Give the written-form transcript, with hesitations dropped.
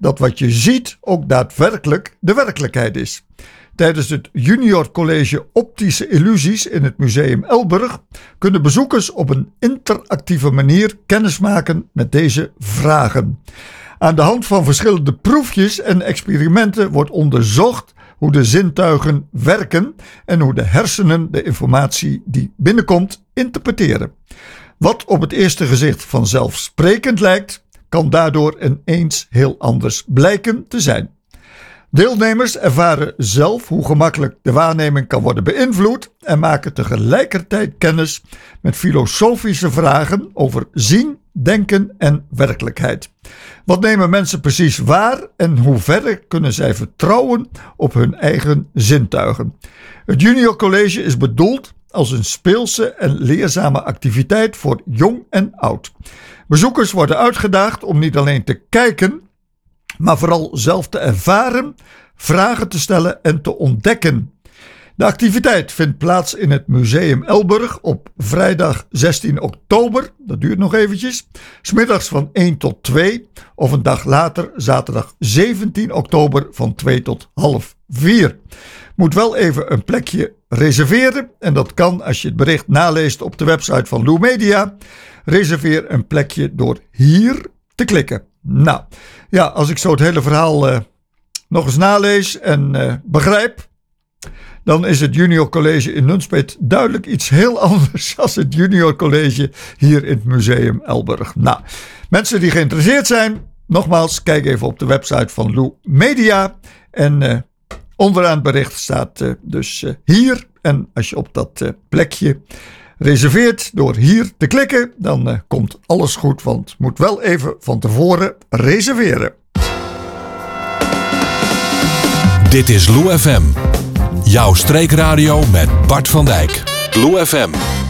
dat wat je ziet ook daadwerkelijk de werkelijkheid is. Tijdens het Junior College Optische Illusies in het Museum Elburg kunnen bezoekers op een interactieve manier kennismaken met deze vragen. Aan de hand van verschillende proefjes en experimenten wordt onderzocht hoe de zintuigen werken en hoe de hersenen de informatie die binnenkomt interpreteren. Wat op het eerste gezicht vanzelfsprekend lijkt, kan daardoor ineens heel anders blijken te zijn. Deelnemers ervaren zelf hoe gemakkelijk de waarneming kan worden beïnvloed en maken tegelijkertijd kennis met filosofische vragen over zien, denken en werkelijkheid. Wat nemen mensen precies waar en hoe verder kunnen zij vertrouwen op hun eigen zintuigen? Het Junior College is bedoeld als een speelse en leerzame activiteit voor jong en oud. Bezoekers worden uitgedaagd om niet alleen te kijken, maar vooral zelf te ervaren, vragen te stellen en te ontdekken. De activiteit vindt plaats in het Museum Elburg op vrijdag 16 oktober, dat duurt nog eventjes, 's middags van 1 tot 2 of een dag later, zaterdag 17 oktober van 2 tot half 4. Moet wel even een plekje reserveren en dat kan als je het bericht naleest op de website van Lou Media. Reserveer een plekje door hier te klikken. Nou, ja, als ik zo het hele verhaal nog eens nalees en begrijp, dan is het Junior College in Nunspeet duidelijk iets heel anders dan het Junior College hier in het Museum Elburg. Nou, mensen die geïnteresseerd zijn, nogmaals, kijk even op de website van Lou Media en onderaan het bericht staat dus hier. En als je op dat plekje reserveert door hier te klikken, dan komt alles goed, want moet wel even van tevoren reserveren. Dit is Lou FM, jouw streekradio met Bart van Dijk. Lou FM.